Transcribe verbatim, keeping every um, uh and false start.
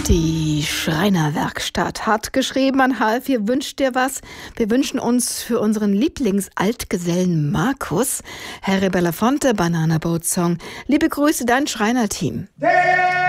Die Schreinerwerkstatt hat geschrieben an H F, ihr wünscht dir was. Wir wünschen uns für unseren Lieblingsaltgesellen Markus Harry Belafonte Banana Boat Song. Liebe Grüße, dein Schreinerteam.